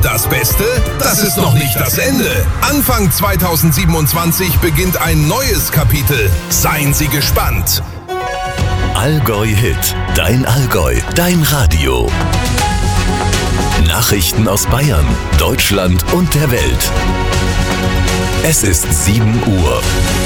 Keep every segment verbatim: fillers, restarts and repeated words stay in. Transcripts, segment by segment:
Das Beste? Das ist noch nicht das Ende. Anfang zweitausendsiebenundzwanzig beginnt ein neues Kapitel. Seien Sie gespannt. Allgäu Hit. Dein Allgäu. Dein Radio. Nachrichten aus Bayern, Deutschland und der Welt. Es ist sieben Uhr.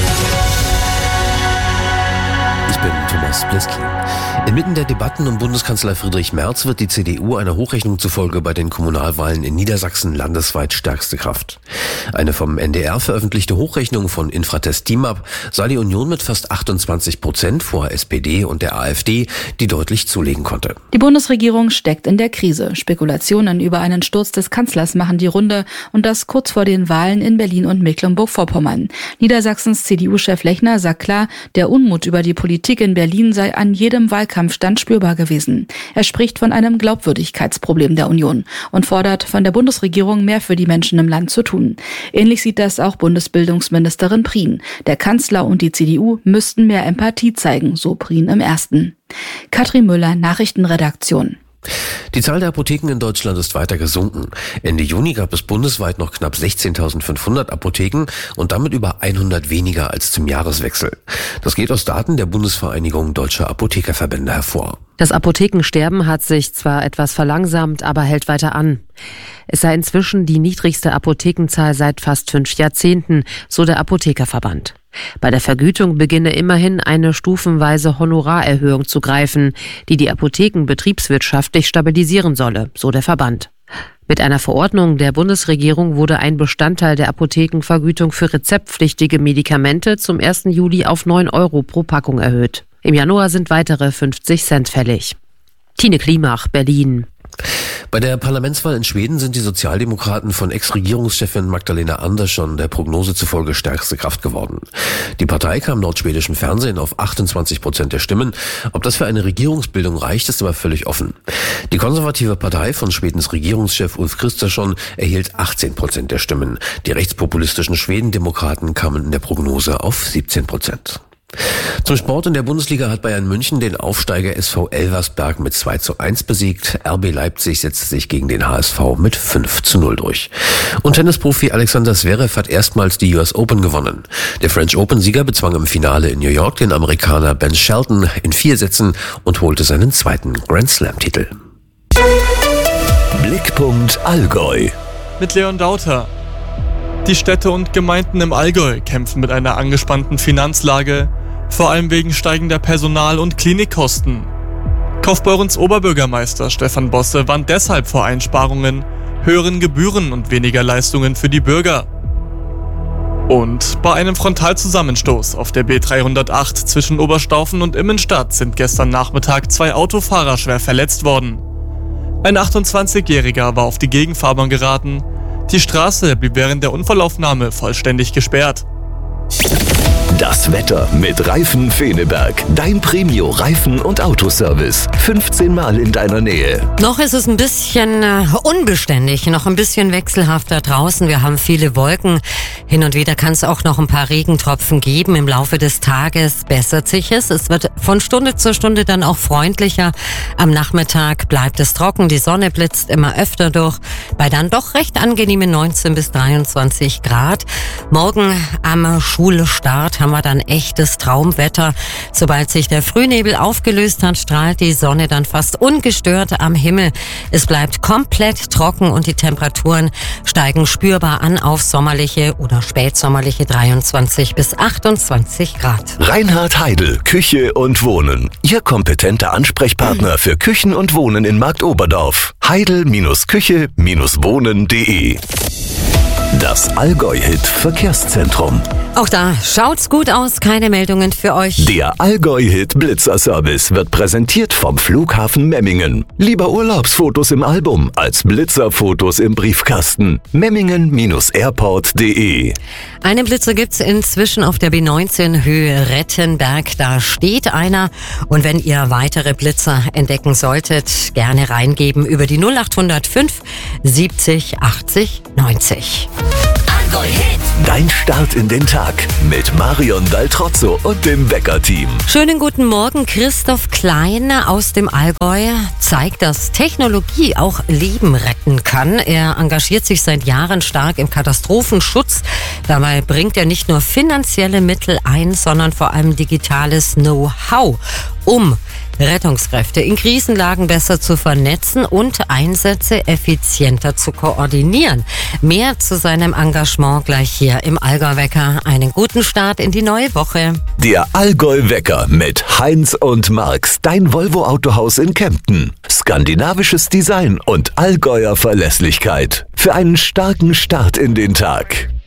Ich bin Thomas Bliski. Inmitten der Debatten um Bundeskanzler Friedrich Merz wird die C D U einer Hochrechnung zufolge bei den Kommunalwahlen in Niedersachsen landesweit stärkste Kraft. Eine vom N D R veröffentlichte Hochrechnung von Infratest Team-Up sah die Union mit fast achtundzwanzig Prozent vor S P D und der AfD, die deutlich zulegen konnte. Die Bundesregierung steckt in der Krise. Spekulationen über einen Sturz des Kanzlers machen die Runde und das kurz vor den Wahlen in Berlin und Mecklenburg-Vorpommern. Niedersachsens C D U-Chef Lechner sagt klar, der Unmut über die Politik in Berlin sei an jedem Wahlkampfstand spürbar gewesen. Er spricht von einem Glaubwürdigkeitsproblem der Union und fordert von der Bundesregierung mehr für die Menschen im Land zu tun. Ähnlich sieht das auch Bundesbildungsministerin Prien. Der Kanzler und die C D U müssten mehr Empathie zeigen, so Prien im Ersten. Katrin Müller, Nachrichtenredaktion. Die Zahl der Apotheken in Deutschland ist weiter gesunken. Ende Juni gab es bundesweit noch knapp sechzehntausendfünfhundert Apotheken und damit über hundert weniger als zum Jahreswechsel. Das geht aus Daten der Bundesvereinigung Deutscher Apothekerverbände hervor. Das Apothekensterben hat sich zwar etwas verlangsamt, aber hält weiter an. Es sei inzwischen die niedrigste Apothekenzahl seit fast fünf Jahrzehnten, so der Apothekerverband. Bei der Vergütung beginne immerhin eine stufenweise Honorarerhöhung zu greifen, die die Apotheken betriebswirtschaftlich stabilisieren solle, so der Verband. Mit einer Verordnung der Bundesregierung wurde ein Bestandteil der Apothekenvergütung für rezeptpflichtige Medikamente zum ersten Juli auf neun Euro pro Packung erhöht. Im Januar sind weitere fünfzig Cent fällig. Tine Klimach, Berlin. Bei der Parlamentswahl in Schweden sind die Sozialdemokraten von Ex-Regierungschefin Magdalena Andersson der Prognose zufolge stärkste Kraft geworden. Die Partei kam laut schwedischem Fernsehen auf achtundzwanzig Prozent der Stimmen. Ob das für eine Regierungsbildung reicht, ist aber völlig offen. Die konservative Partei von Schwedens Regierungschef Ulf Kristersson erhielt achtzehn Prozent der Stimmen. Die rechtspopulistischen Schwedendemokraten kamen in der Prognose auf siebzehn Prozent. Zum Sport: In der Bundesliga hat Bayern München den Aufsteiger S V Elversberg mit zwei zu eins besiegt. R B Leipzig setzte sich gegen den H S V mit fünf zu null durch. Und Tennisprofi Alexander Zverev hat erstmals die U S Open gewonnen. Der French Open-Sieger bezwang im Finale in New York den Amerikaner Ben Shelton in vier Sätzen und holte seinen zweiten Grand Slam-Titel. Blickpunkt Allgäu. Mit Leon Dauter. Die Städte und Gemeinden im Allgäu kämpfen mit einer angespannten Finanzlage, vor allem wegen steigender Personal- und Klinikkosten. Kaufbeurens Oberbürgermeister Stefan Bosse warnt deshalb vor Einsparungen, höheren Gebühren und weniger Leistungen für die Bürger. Und bei einem Frontalzusammenstoß auf der B dreihundertacht zwischen Oberstaufen und Immenstadt sind gestern Nachmittag zwei Autofahrer schwer verletzt worden. Ein achtundzwanzigjähriger war auf die Gegenfahrbahn geraten. Die Straße blieb während der Unfallaufnahme vollständig gesperrt. Das Wetter mit Reifen Feneberg. Dein Premio Reifen- und Autoservice. fünfzehn Mal in deiner Nähe. Noch ist es ein bisschen äh, unbeständig, noch ein bisschen wechselhafter draußen. Wir haben viele Wolken. Hin und wieder kann es auch noch ein paar Regentropfen geben. Im Laufe des Tages bessert sich es. Es wird von Stunde zu Stunde dann auch freundlicher. Am Nachmittag bleibt es trocken. Die Sonne blitzt immer öfter durch. Bei dann doch recht angenehmen neunzehn bis dreiundzwanzig Grad. Morgen am Schulstart haben wir dann echtes Traumwetter. Sobald sich der Frühnebel aufgelöst hat, strahlt die Sonne dann fast ungestört am Himmel. Es bleibt komplett trocken und die Temperaturen steigen spürbar an auf sommerliche oder spätsommerliche dreiundzwanzig bis achtundzwanzig Grad. Reinhard Heidel, Küche und Wohnen. Ihr kompetenter Ansprechpartner für Küchen und Wohnen in Marktoberdorf. heidel Küche Wohnen punkt de. Das Allgäu-Hit Verkehrszentrum. Auch da schaut's gut aus, keine Meldungen für euch. Der Allgäu-Hit Blitzerservice wird präsentiert vom Flughafen Memmingen. Lieber Urlaubsfotos im Album als Blitzerfotos im Briefkasten. Memmingen Airport punkt de. Einen Blitzer gibt's inzwischen auf der B neunzehn Höhe Rettenberg. Da steht einer. Und wenn ihr weitere Blitzer entdecken solltet, gerne reingeben über die null acht null fünf siebzig achtzig neunzig. Allgäu-Hit. Dein Start in den Tag mit Marion Daltrozzo und dem Wecker-Team. Schönen guten Morgen. Christoph Klein aus dem Allgäu zeigt, dass Technologie auch Leben retten kann. Er engagiert sich seit Jahren stark im Katastrophenschutz. Dabei bringt er nicht nur finanzielle Mittel ein, sondern vor allem digitales Know-how, um Rettungskräfte in Krisenlagen besser zu vernetzen und Einsätze effizienter zu koordinieren. Mehr zu seinem Engagement gleich hier im Allgäu-Wecker. Einen guten Start in die neue Woche. Der Allgäu-Wecker mit Heinz und Marx, dein Volvo-Autohaus in Kempten. Skandinavisches Design und Allgäuer Verlässlichkeit. Für einen starken Start in den Tag.